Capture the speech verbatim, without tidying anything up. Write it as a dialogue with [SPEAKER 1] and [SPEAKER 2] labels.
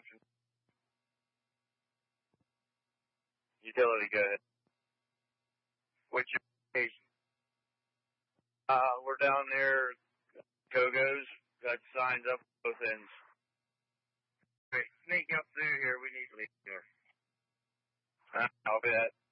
[SPEAKER 1] option. Utility, go ahead. What's your location? Uh, we're down there, Kogo's, got signs up both ends. Wait, sneak up through here, we need to leave here. Uh, I'll be that.